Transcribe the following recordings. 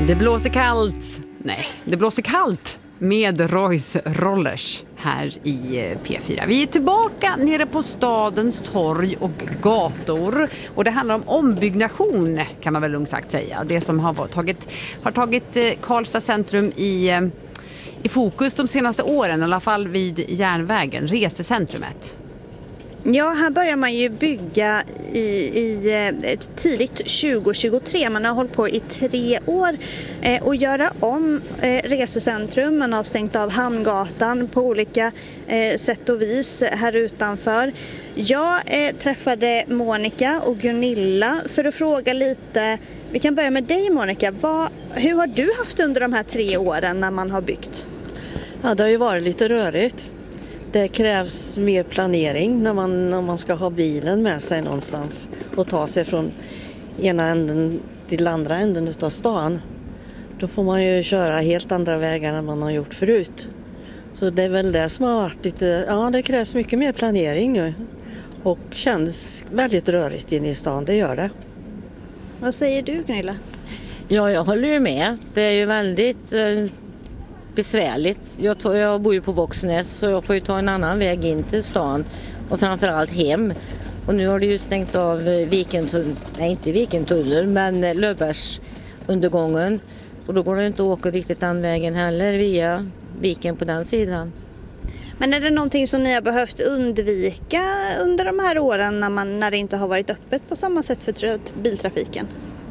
Det blåser kallt. Nej, det blåser kallt med Royce Rollers här i P4. Vi är tillbaka nere på stadens torg och gator. Och det handlar om ombyggnation, kan man väl lugnt sagt säga. Det som har tagit Karlstad centrum i fokus de senaste åren, i alla fall vid järnvägen, resecentrumet. Ja, här börjar man ju bygga i tidigt 2023. Man har hållit på i 3 år och göra om resecentrum. Man har stängt av Hamngatan på olika sätt och vis här utanför. Jag träffade Monica och Gunilla för att fråga lite. Vi kan börja med dig, Monica. Hur har du haft under de här 3 åren när man har byggt? Ja, det har ju varit lite rörigt. Det krävs mer planering om man ska ha bilen med sig någonstans och ta sig från ena änden till andra änden utav stan. Då får man ju köra helt andra vägar än man har gjort förut. Så det är väl det som har varit lite, ja, det krävs mycket mer planering nu och känns väldigt rörigt inne i stan, det gör det. Vad säger du, Gunilla? Ja, jag håller ju med. Det är ju väldigt besvärligt. Jag bor ju på Våxnäs så jag får ju ta en annan väg in till stan och framförallt hem. Och nu har det ju stängt av inte Vikentunneln men Löfbergsundergången. Och då går det inte att åka riktigt den vägen heller via Viken på den sidan. Men är det någonting som ni har behövt undvika under de här åren när det inte har varit öppet på samma sätt för biltrafiken?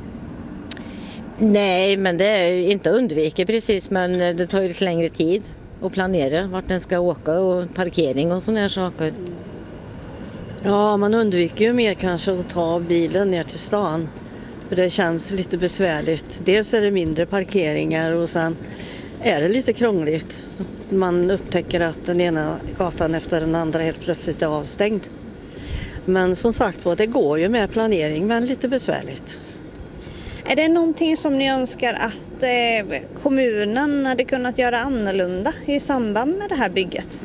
Nej, men det är inte undvika precis, men det tar ju lite längre tid att planera vart den ska åka och parkering och sådana här saker. Ja, man undviker ju mer kanske att ta bilen ner till stan. För det känns lite besvärligt. Dels är det mindre parkeringar och sen är det lite krångligt. Man upptäcker att den ena gatan efter den andra helt plötsligt är avstängd. Men som sagt var, det går ju med planering men lite besvärligt. Är det någonting som ni önskar att kommunen hade kunnat göra annorlunda i samband med det här bygget?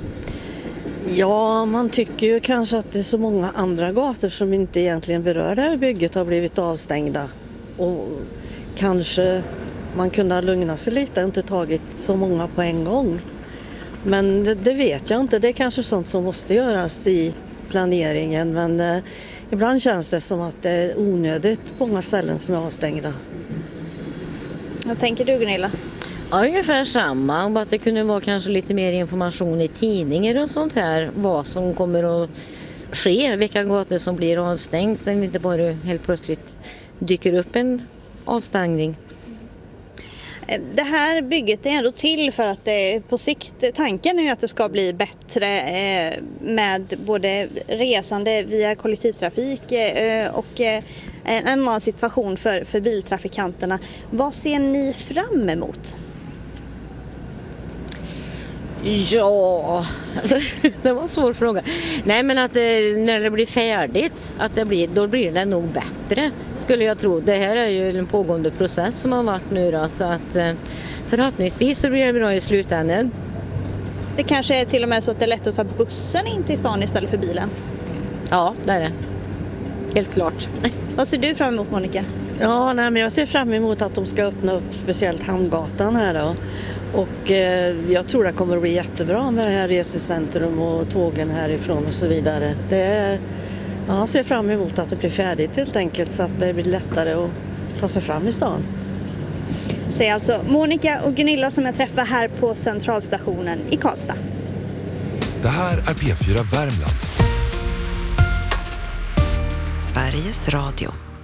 Ja, man tycker ju kanske att det är så många andra gator som inte egentligen berör det här bygget har blivit avstängda. Och kanske man kunde ha lugnat sig lite och inte tagit så många på en gång. Men det vet jag inte, det är kanske sånt som måste göras i planeringen. Men ibland känns det som att det är onödigt på många ställen som är avstängda. Vad tänker du, Gunilla? Ja, ungefär samma. Och att det kunde vara kanske lite mer information i tidningar och sånt här. Vad som kommer att ske, vilka gator som blir avstängd. Sen inte bara helt plötsligt dyker upp en avstängning. Det här bygget är ändå till för att det på sikt, tanken är att det ska bli bättre med både resande via kollektivtrafik och en annan situation för biltrafikanterna. Vad ser ni fram emot? Ja, det var en svår fråga. Nej, men att när det blir färdigt, då blir det nog bättre, skulle jag tro. Det här är ju en pågående process som har varit nu då, så att förhoppningsvis så blir det bra i slutändan. Det kanske är till och med så att det är lätt att ta bussen in till stan istället för bilen? Ja, det är det. Helt klart. Vad ser du fram emot, Monica? Ja, men jag ser fram emot att de ska öppna upp speciellt Hamngatan här då. Och jag tror det kommer att bli jättebra med det här resecentrum och tågen härifrån och så vidare. Jag ser fram emot att det blir färdigt helt enkelt så att det blir lättare att ta sig fram i stan. Säger alltså Monica och Gunilla som jag träffar här på centralstationen i Karlstad. Det här är P4 Värmland. Sveriges Radio.